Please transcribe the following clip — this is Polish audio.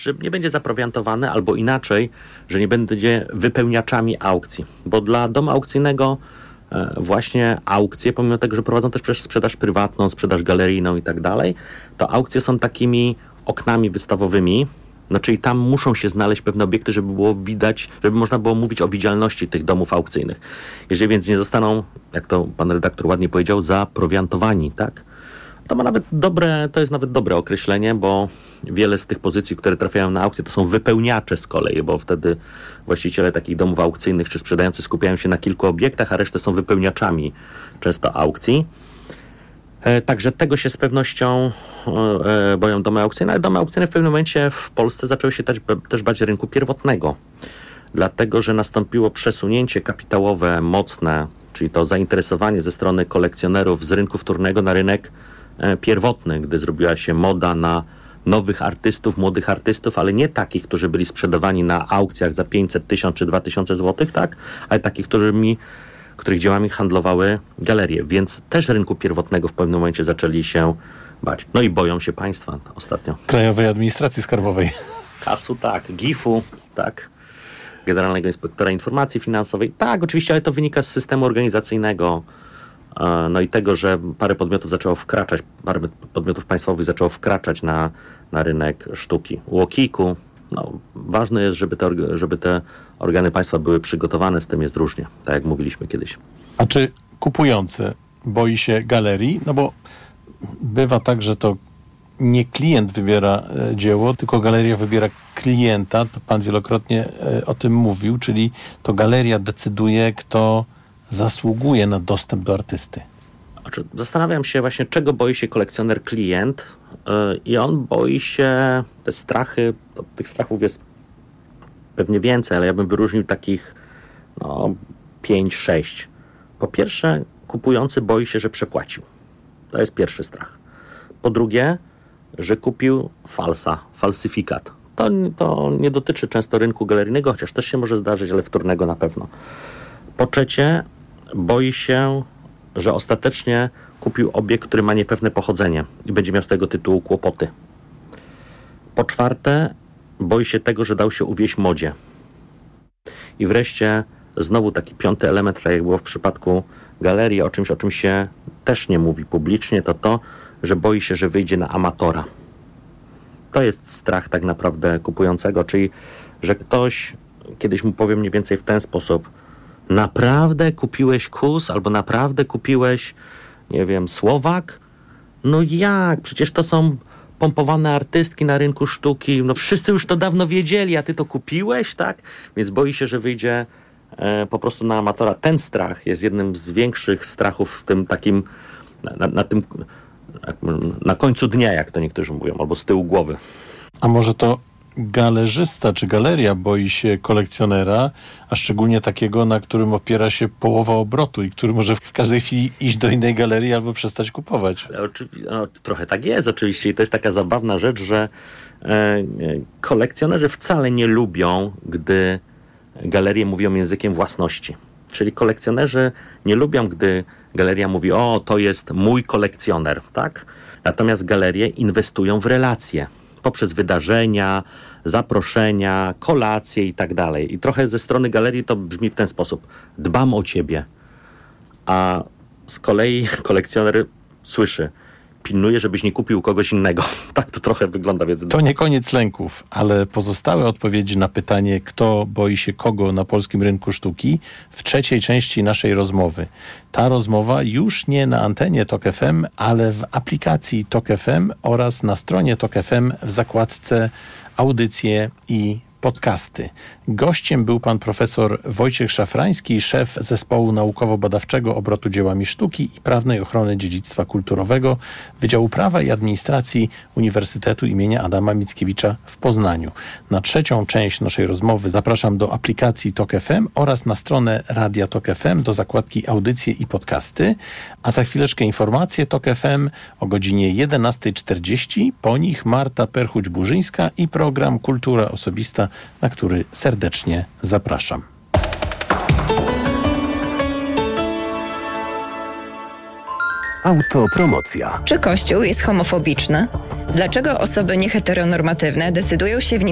że nie będzie zaprowiantowany, albo inaczej, że nie będzie wypełniaczami aukcji. Bo dla domu aukcyjnego właśnie aukcje, pomimo tego, że prowadzą też przecież sprzedaż prywatną, sprzedaż galeryjną i tak dalej, to aukcje są takimi oknami wystawowymi, no czyli tam muszą się znaleźć pewne obiekty, żeby było widać, żeby można było mówić o widzialności tych domów aukcyjnych. Jeżeli więc nie zostaną, jak to pan redaktor ładnie powiedział, zaprowiantowani, tak? To jest nawet dobre określenie, bo wiele z tych pozycji, które trafiają na aukcję, to są wypełniacze z kolei, bo wtedy właściciele takich domów aukcyjnych czy sprzedający skupiają się na kilku obiektach, a resztę są wypełniaczami często aukcji. Także tego się z pewnością boją domy aukcyjne, ale domy aukcyjne w pewnym momencie w Polsce zaczęły się też bać rynku pierwotnego, dlatego że nastąpiło przesunięcie kapitałowe mocne, czyli to zainteresowanie ze strony kolekcjonerów z rynku wtórnego na rynek pierwotny, gdy zrobiła się moda na nowych artystów, młodych artystów, ale nie takich, którzy byli sprzedawani na aukcjach za 500, 1000 czy 2000 złotych, tak? Ale takich, których dziełami handlowały galerie. Więc też rynku pierwotnego w pewnym momencie zaczęli się bać. No i boją się państwa ostatnio. Krajowej Administracji Skarbowej. KAS-u, tak. GIF-u, tak. Generalnego Inspektora Informacji Finansowej. Tak, oczywiście, ale to wynika z systemu organizacyjnego. No i tego, że parę podmiotów państwowych zaczęło wkraczać na rynek sztuki. UOKiK-u, ważne jest, żeby te organy państwa były przygotowane, z tym jest różnie, tak jak mówiliśmy kiedyś. A czy kupujący boi się galerii? No bo bywa tak, że to nie klient wybiera dzieło, tylko galeria wybiera klienta. To pan wielokrotnie o tym mówił, czyli to galeria decyduje, kto zasługuje na dostęp do artysty. Zastanawiam się właśnie, czego boi się kolekcjoner klient i on boi się te strachy, tych strachów jest pewnie więcej, ale ja bym wyróżnił takich 5-6. Po pierwsze, kupujący boi się, że przepłacił. To jest pierwszy strach. Po drugie, że kupił falsyfikat. To nie dotyczy często rynku galeryjnego, chociaż też się może zdarzyć, ale wtórnego na pewno. Po trzecie, boi się, że ostatecznie kupił obiekt, który ma niepewne pochodzenie i będzie miał z tego tytułu kłopoty. Po czwarte, boi się tego, że dał się uwieść modzie. I wreszcie znowu taki piąty element, tak jak było w przypadku galerii, o czym się też nie mówi publicznie, to, że boi się, że wyjdzie na amatora. To jest strach tak naprawdę kupującego, czyli że ktoś, kiedyś mu powie mniej więcej w ten sposób: naprawdę kupiłeś KUS albo naprawdę kupiłeś, nie wiem, Słowak? No jak? Przecież to są pompowane artystki na rynku sztuki. No wszyscy już to dawno wiedzieli, a ty to kupiłeś, tak? Więc boi się, że wyjdzie po prostu na amatora. Ten strach jest jednym z większych strachów w tym takim, na końcu dnia, jak to niektórzy mówią, albo z tyłu głowy. A może to galerzysta czy galeria boi się kolekcjonerra, a szczególnie takiego, na którym opiera się połowa obrotu i który może w każdej chwili iść do innej galerii albo przestać kupować? Trochę tak jest oczywiście i to jest taka zabawna rzecz, że kolekcjonerzy wcale nie lubią, gdy galerie mówią językiem własności. Czyli kolekcjonerzy nie lubią, gdy galeria mówi: to jest mój kolekcjoner, tak? Natomiast galerie inwestują w relacje poprzez wydarzenia, zaproszenia, kolacje i tak dalej. I trochę ze strony galerii to brzmi w ten sposób: dbam o ciebie. A z kolei kolekcjoner słyszy: pilnuję, żebyś nie kupił kogoś innego. Tak to trochę wygląda. Więc to nie koniec lęków, ale pozostałe odpowiedzi na pytanie, kto boi się kogo na polskim rynku sztuki, w trzeciej części naszej rozmowy. Ta rozmowa już nie na antenie TOK FM, ale w aplikacji TOK FM oraz na stronie TOK FM w zakładce audycje i podcasty. Gościem był pan profesor Wojciech Szafrański, szef Zespołu Naukowo-Badawczego Obrotu Dziełami Sztuki i Prawnej Ochrony Dziedzictwa Kulturowego Wydziału Prawa i Administracji Uniwersytetu im. Adama Mickiewicza w Poznaniu. Na trzecią część naszej rozmowy zapraszam do aplikacji TOK FM oraz na stronę Radia TOK FM do zakładki Audycje i Podcasty, a za chwileczkę informacje TOK FM o godzinie 11:40, po nich Marta Perchuć-Burzyńska i program Kultura Osobista, na który serdecznie zapraszam. Autopromocja. Czy Kościół jest homofobiczny? Dlaczego osoby nieheteronormatywne decydują się w nim